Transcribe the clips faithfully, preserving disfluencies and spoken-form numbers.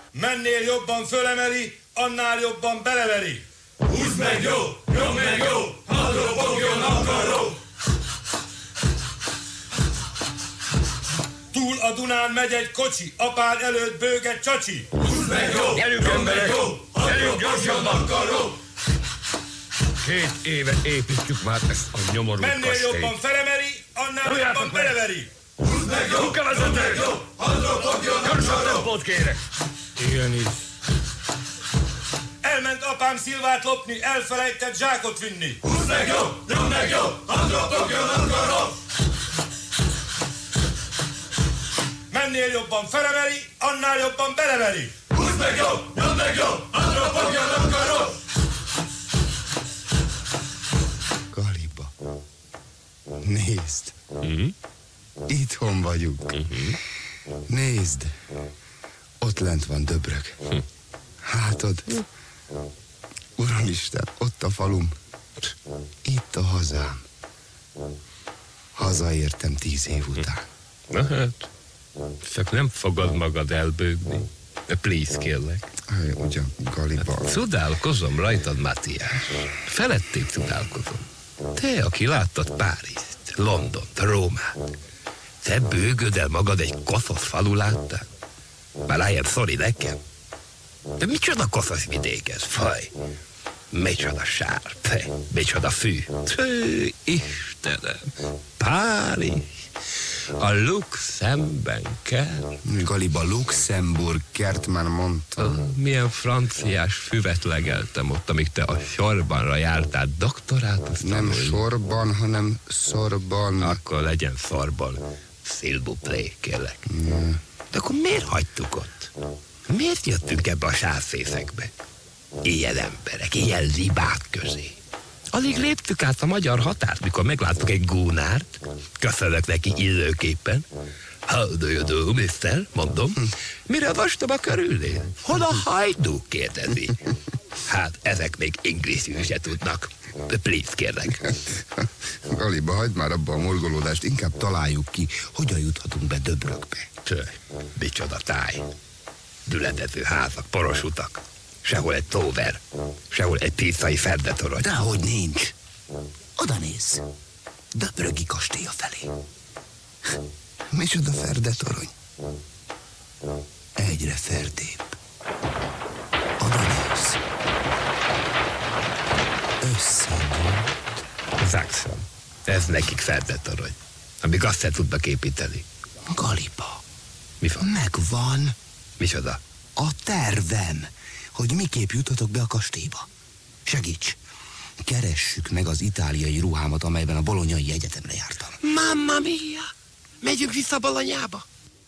Mennél jobban fölemeli, annál jobban beleveri. Húzd meg jó, nyomd meg jó, hadd ropogjon a karó. Túl a Dunán megy egy kocsi, apád előtt bőg egy csacsi. Húzd meg jó, gyerünk emberek, jó, gyerünk gyorsan a karó. Két éve építjük már ezt a nyomorult Mennél kastélyt. jobban felemeli, annál jobban beleveri. Húzd meg jó, munkavezető, jó, hadd ropogjon a gyorsan karó. tempót kérek. Igenis. Elment apám szilvát lopni, elfelejtett zsákot vinni. Húzd meg jó, nyomd meg jó, hadd ropogjon a karó. Mennél jobban felemeli, annál jobban beleveri. Húzd meg jó, nyomd meg jó, hadd ropogjon a karó. Galiba, nézd, Mm-hmm. itthon vagyunk. Mm-hmm. Nézd, ott lent van Döbrög. Hátod, Uramisten, ott a falum. Itt a hazám. Hazaértem tíz év után. Na hát, csak nem fogod magad elbőgni. Please, kérlek. Aj, ugyan, Galiba. Csodálkozom rajtad, Mátyás. Felettébb csodálkozom. Te, aki láttad Párizst, Londont, Rómát. Te bőgöd el magad egy koszos falu láttál? Már I am sorry nekem. De micsoda koszos vidék ez, faj? Micsoda sár, te, micsoda fű. Tő, Istenem, Párizs, a lux szemben kell. Galiba, Luxemburg, Kertmann mondta. Oh, milyen franciás füvet legeltem ott, amíg te a sorbanra jártál doktorátus Nem tanulni. sorban, hanem szorban. Akkor legyen szorban. S'il vous plaît, kérlek. Mm. De akkor miért hagytuk ott? Miért jöttünk ebbe a sávszészekbe? Ilyen emberek, ilyen libák közé. Alig léptük át a magyar határt, mikor megláttuk egy gúnárt. Köszönök neki illőképpen. How do you do, mister? Mondom. Mire vastoba körülnél? Hol a hajdú? Kérdezi. Hát, ezek még inglisül se tudnak. Please, kérlek. Galiba, hagyd már abba a morgolódást, inkább találjuk ki, hogyan juthatunk be Döbrögbe. Cső, micsoda táj. Düledező házak, poros utak. Sehol egy tóver, sehol egy pizzai ferdetorony. Dehogy nincs. Oda nézz. Döbrögi kastélya felé. Micsoda ferdetorony. Egyre ferdébb. Oda nézz. Összedőlt. Zákszom. Ez nekik ferdetorony. Amíg azt se tudnak építeni. Galiba, Mi van? megvan Micsoda? a tervem, hogy miképp juthatok be a kastélyba. Segíts! Keressük meg az itáliai ruhámat, amelyben a bolonyai egyetemre jártam. Mamma mia! Megyünk vissza Bolonyába.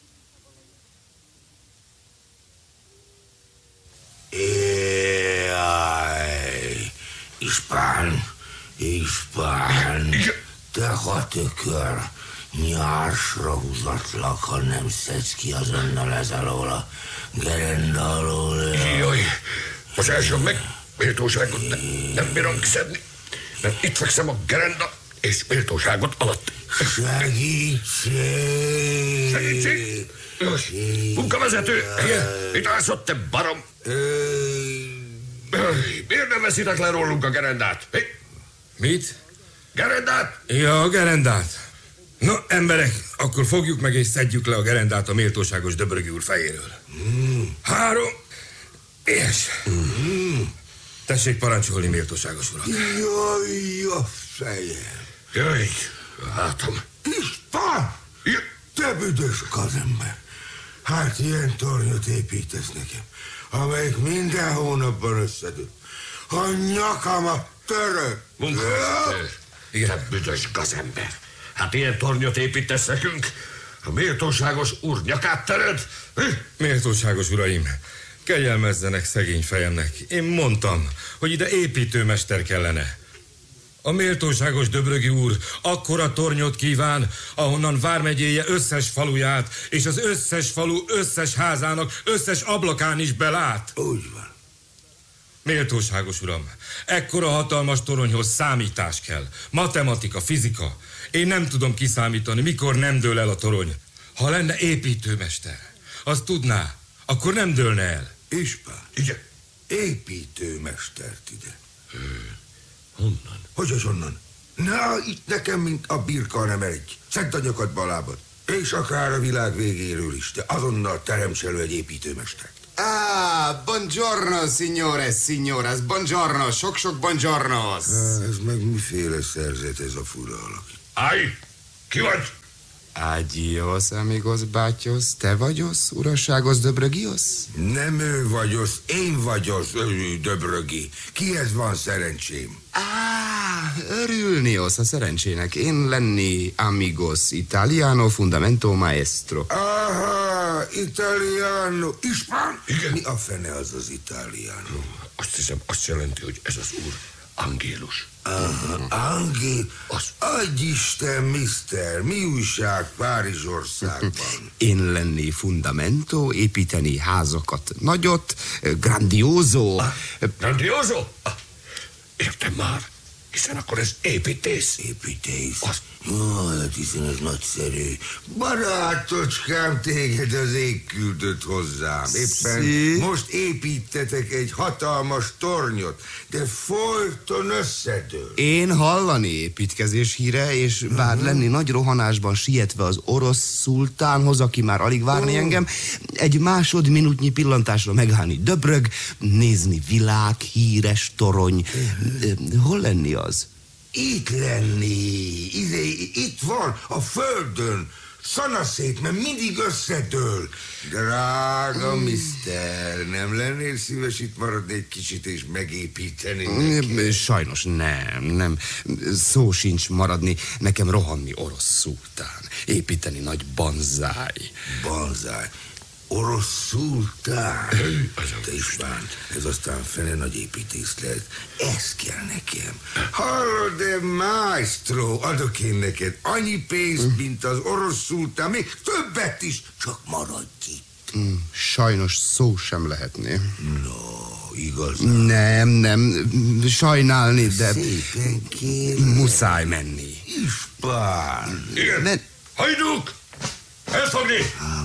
Jaj, ispán, ispán, te hatökör, nyársra húzatlak, ha nem szedsz ki azonnal ez alól a gerenda alól. Jaj, az első meg méltóságot ne, nem bírom kiszedni, mert itt fekszem a gerenda és méltóságot alatt. Segítség! Segítség! Munkavezető, itt állsz ott, te barom! Miért nem veszitek le rólunk a gerendát? Hé? Mit? Gerendát? Ja, a gerendát. No, emberek, akkor fogjuk meg és szedjük le a gerendát a méltóságos Döbrögi úr fejéről. Mm. Három, és... Mm. Tessék parancsolni, méltóságos urak. Jaj, a fejem! Jöjj, hátam. Ispán! Te büdös gazember! Hát ilyen tornyot építesz nekem, amelyik minden hónapban összedül. A nyakamat török! Munkavezető, igen, büdös gazember. Hát ilyen tornyot építesz nekünk? A méltóságos úr nyakát töröd? Méltóságos uraim, kegyelmezzenek szegény fejemnek. Én mondtam, hogy ide építőmester kellene. A méltóságos Döbrögi úr akkora tornyot kíván, ahonnan vármegyéje összes faluját, és az összes falu összes házának összes ablakán is belát. Úgy van. Méltóságos uram, ekkora hatalmas toronyhoz számítás kell. Matematika, fizika. Én nem tudom kiszámítani, mikor nem dől el a torony. Ha lenne építőmester, az tudná, akkor nem dőlne el. Ispán, Igen. építőmestert ide. Honnan? Hogy az onnan? Na, itt nekem, mint a birka nem egy. Szedd a nyakadba a lábad. És akár a világ végéről is, de azonnal teremts elő egy építőmestert. Ah, buongiorno, signore, signoras, buongiorno, sok-sok buongiornos. Á, ez meg miféle szerzet ez a fura alak? Állj! Ki vagy? Adios, amigos, bátyos, te vagyosz, uraságos, döbrögios? Nem ő vagyosz, én vagyos, ő, Döbrögi. Kihez van szerencsém? Ah, örülnios a szerencsének. Én lenni amigos italiano fundamento maestro. Aha, italiano. Ispán? Igen. Mi a fene az az italiano? Azt hiszem, azt jelenti, hogy ez az úr Angélus. Aha, Angél. Az. Adj Isten, mister, mi újság Párizsországban? Én lenni fundamento, építeni házakat nagyot, grandioso. Grandioso? Ah, értem már. Hiszen akkor ez építész. Építész. Az. Jó, hát hiszen ez nagyszerű. Barátocskám, téged az ég küldött hozzám. Éppen Szí? most építetek egy hatalmas tornyot, de folyton összedől. Én hallani építkezés híre, és bár lenni nagy rohanásban sietve az orosz szultánhoz, aki már alig várni engem, egy másodminutnyi pillantásra megállni döbrög, nézni világ, híres torony. Hol lenni az? Itt lenni, ide, itt van, a földön. Szanaszét, mert mindig összedől. Drága mister, nem lennél szíves itt maradni egy kicsit és megépíteni neki? Sajnos nem, nem. Szó sincs maradni. Nekem rohanni orosz szultán. Építeni nagy banzáj. Banzáj. Orosz szultán. Te Ispán, ez aztán fene nagy építész lehet. Ez kell nekem. Hallod, de maestro, adok én neked annyi pénzt, mint az orosz szultán, még többet is, csak maradj itt. Sajnos szó sem lehetné. No, igaz. Nem, nem, sajnálni, de Szépen kérlek. muszáj menni. Ispán. Igen. Ne, Hajduk! Elfogni!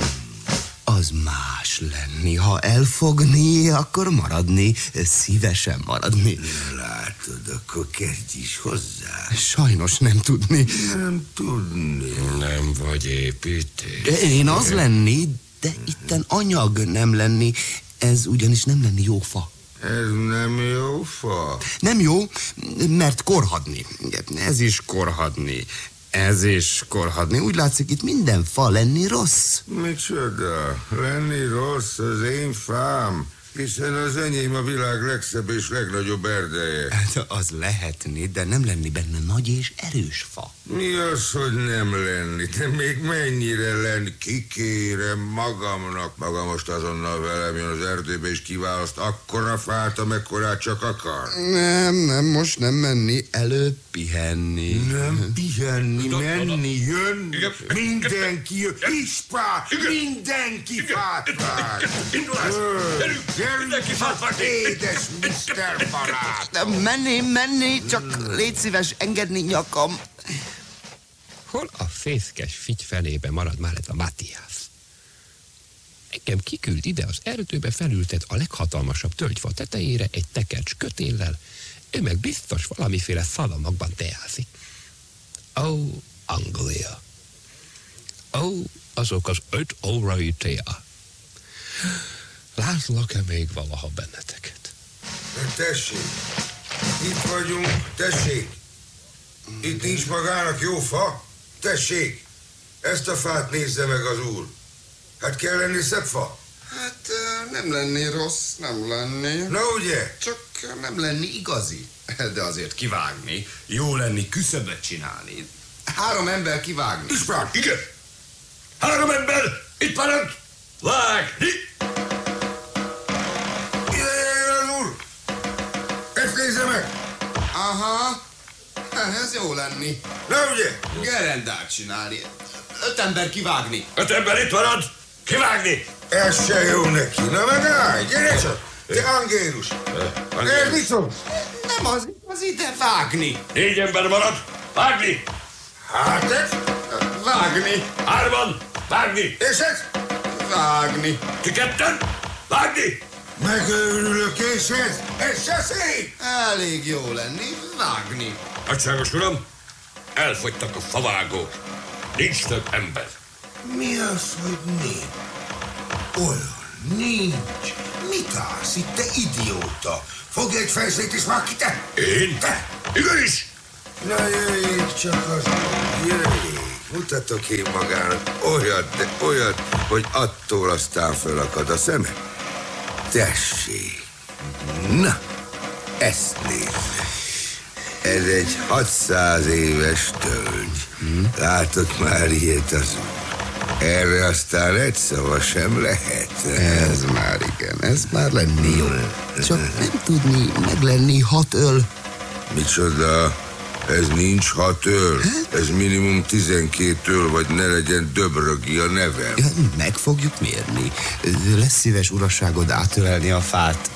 az más lenni. Ha elfogni, akkor maradni, szívesen maradni. Látod, akkor kezdj is hozzá. Sajnos nem tudni. Nem tudni. Nem vagy építész. Én az lenni, de itten anyag nem lenni. Ez ugyanis nem lenni jó fa. Ez nem jó fa. Nem jó, mert korhadni. Ez is korhadni. Ez is korhadni. Úgy látszik, itt minden fa lenni rossz. Micsoda? Lenni rossz az én fám, hiszen az enyém a világ legszebb és legnagyobb erdeje. Hát az lehetni, de nem lenni benne nagy és erős fa. Mi az, hogy nem lenni? De még mennyire lenni? Kikérem magamnak. Maga most azonnal velem jön az erdőbe és kiválaszt akkora fát, amekkorát csak akar. Nem, nem, most nem menni, előbb pihenni. Nem pihenni, menni, jönni. Igen. Mindenki jön. Ispán, mindenki fát vág. Indulás! Gyerünk! Mindenki fát vágni! Édes mister barát. Menni, menni, csak légy szíves engedni nyakam. Hol a fészkes figy fenébe marad már ez a Matthias? Engem kiküld ide az erdőbe, felültet a leghatalmasabb tölgyfa tetejére egy tekercs kötéllel, ő meg biztos valamiféle szalomokban teázik. Ó, Anglia! Ó, azok az öt órai téa! Látlak-e még valaha benneteket? Tessék, itt vagyunk, tessék. Itt nincs magának jó fa? Tessék, ezt a fát nézze meg az úr. Hát kell lenni szebb fa? Hát nem lenni rossz, nem lenni. Na ugye? Csak nem lenni igazi. De azért kivágni. Jó lenni, küszöbet csinálni. Három ember kivágni. Ispán! Igen! Három ember! Itt marad! Vágni! Jöjjön az úr! Ezt nézze meg! Aha, ez jó lenni. Na ugye? Gerendát csinálni. Öt ember kivágni. Öt ember itt marad! Kivágni! Ez se jó neki. Na meg állj, gyere csak! Te Angélus! Ez mit szól? Nem az, az ide vágni. Négy ember marad! Vágni! Hát ez? Vágni. Hárman! Vágni! És ez? Vágni. Ti ketten? Vágni! Megőrülök, és ez, ez se szép! Elég jó lenni, vágni. Nagyságos uram, elfogytak a favágók. Nincs több ember. Mi az, hogy nincs? Olyan nincs. Mit állsz itt, te idióta? Fogj egy fejszét és vágj ki, te! Én? Te! Igenis! Na jöjjék csak az, jöjjék. Mutatok én magának olyat, de olyat, hogy attól aztán fölakad a szeme. Tessék. Na, ezt nézd. Ez egy hatszáz éves tölgy. Látok már ilyet az úr. Erre aztán egy szava sem lehet. Ez már igen, ez már lenni jó. Csak nem tudni meglenni hat öl. Micsoda? Ez nincs hat öl. Ez minimum tizenkét öl, vagy ne legyen Döbrögi a nevem. Ja, meg fogjuk mérni. Lesz szíves urasságod átölelni a fát.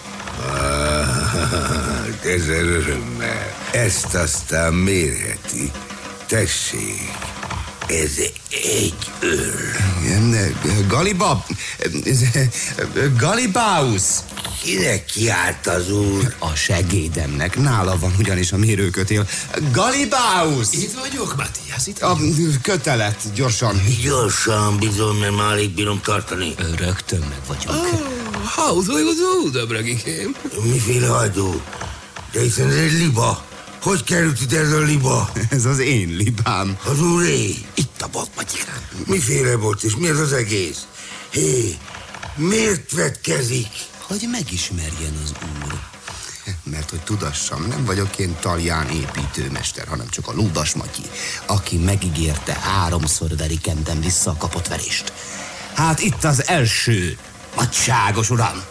Ah, ezer örömmel. Ezt aztán mérheti. Tessék, ez egy öl. Igen, Galibab, Galibáusz. Kinek kiált az úr? A segédemnek, nála van ugyanis a mérőkötél. Galibáusz! Itt vagyok, Matthias, itt A vagyok. kötelet, gyorsan. Gyorsan, bizony, mert már alig bírom tartani. Rögtön meg vagyunk. Haudolgozó, Döbrögikém. Miféle hajdó? De hiszen ez egy liba. Hogy került ide ez a liba? Ez az én libám. Az úré. Itt a bot, Matyikám. Miféle bot és mi ez az egész? Hé, miért vetkezik? Hogy megismerjen az úr. Mert hogy tudassam, nem vagyok én talján építőmester, hanem csak a Ludas Matyi, aki megígérte háromszor veri Kenden vissza a kapott verést. Hát itt az első, nagyságos uram.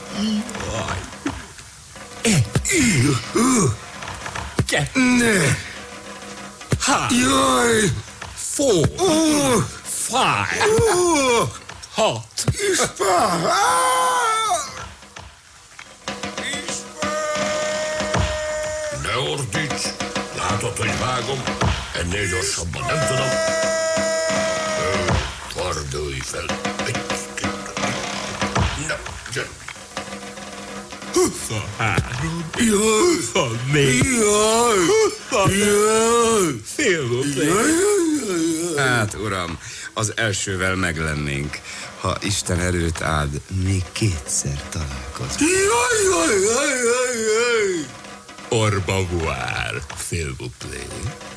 Ne! Há, Jaj! four, Ó! five, Ó! hat. István! Á! Ne ordíts! Látod, hogy vágom? Ennél gyorsabban nem tudom. Ö, Fordulj fel. Egy, kettő, na, gyere. Három, Jaj! négy, Jaj! Jaj! fél Hát, uram, az elsővel meglennénk. Ha Isten erőt áld, még kétszer találkozunk. Jaj, jaj, jaj, jaj, jaj! Au revoir, s'il vous plaît.